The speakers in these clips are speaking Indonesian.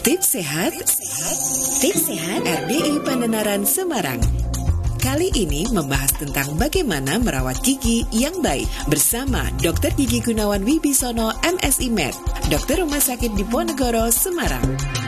Tips sehat RDI Pandenaran Semarang. Kali ini membahas tentang bagaimana merawat gigi yang baik bersama Dr. Gigi Gunawan Wibisono, MSI Med, Dokter Rumah Sakit Diponegoro, Semarang.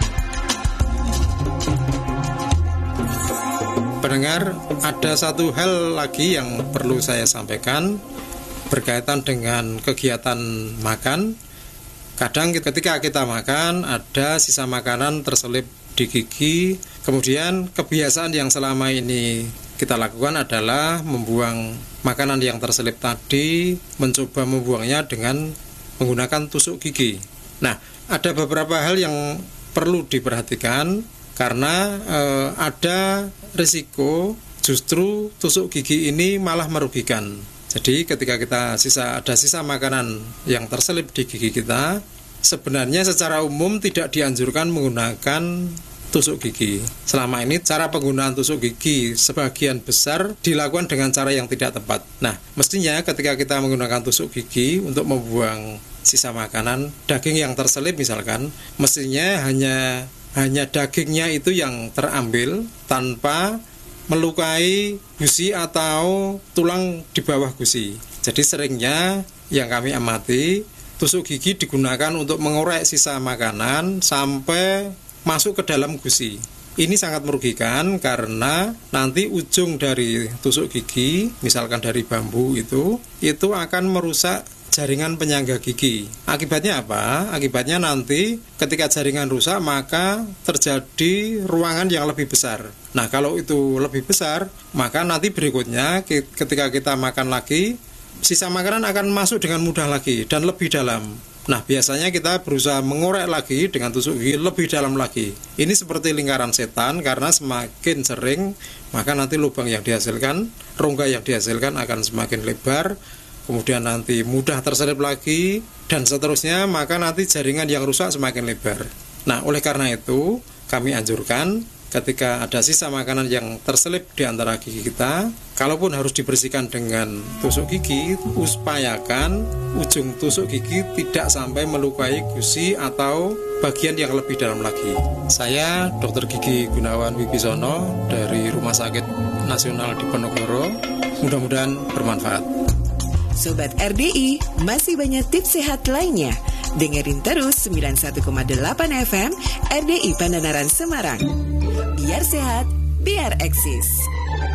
Pendengar, ada satu hal lagi yang perlu saya sampaikan berkaitan dengan kegiatan makan. Kadang ketika kita makan ada sisa makanan terselip di gigi. Kemudian kebiasaan yang selama ini kita lakukan adalah membuang makanan yang terselip tadi, mencoba membuangnya dengan menggunakan tusuk gigi. Nah, ada beberapa hal yang perlu diperhatikan karena ada risiko justru tusuk gigi ini malah merugikan. Jadi ketika ada sisa makanan yang terselip di gigi kita, sebenarnya secara umum tidak dianjurkan menggunakan tusuk gigi. Selama ini cara penggunaan tusuk gigi sebagian besar dilakukan dengan cara yang tidak tepat. Nah, mestinya ketika kita menggunakan tusuk gigi untuk membuang sisa makanan, daging yang terselip misalkan, mestinya hanya dagingnya itu yang terambil tanpa melukai gusi atau tulang di bawah gusi. Jadi seringnya yang kami amati, tusuk gigi digunakan untuk mengorek sisa makanan sampai masuk ke dalam gusi. Ini sangat merugikan karena nanti ujung dari tusuk gigi, misalkan dari bambu itu akan merusak jaringan penyangga gigi. Akibatnya apa? Akibatnya nanti ketika jaringan rusak maka terjadi ruangan yang lebih besar. Nah, kalau itu lebih besar, maka nanti berikutnya ketika kita makan lagi, sisa makanan akan masuk dengan mudah lagi dan lebih dalam. Nah, biasanya kita berusaha mengorek lagi dengan tusuk gigi lebih dalam lagi. Ini seperti lingkaran setan karena semakin sering, maka nanti lubang yang dihasilkan, rongga yang dihasilkan akan semakin lebar. Kemudian nanti mudah terselip lagi dan seterusnya, maka nanti jaringan yang rusak semakin lebar. Nah, oleh karena itu kami anjurkan ketika ada sisa makanan yang terselip di antara gigi kita, kalaupun harus dibersihkan dengan tusuk gigi, upayakan ujung tusuk gigi tidak sampai melukai gusi atau bagian yang lebih dalam lagi. Saya Dr. Gigi Gunawan Wibisono dari Rumah Sakit Nasional Diponegoro. Mudah-mudahan bermanfaat. Sobat RDI, masih banyak tips sehat lainnya. Dengerin terus 91,8 FM RDI Pandenaran Semarang. Biar sehat, biar eksis.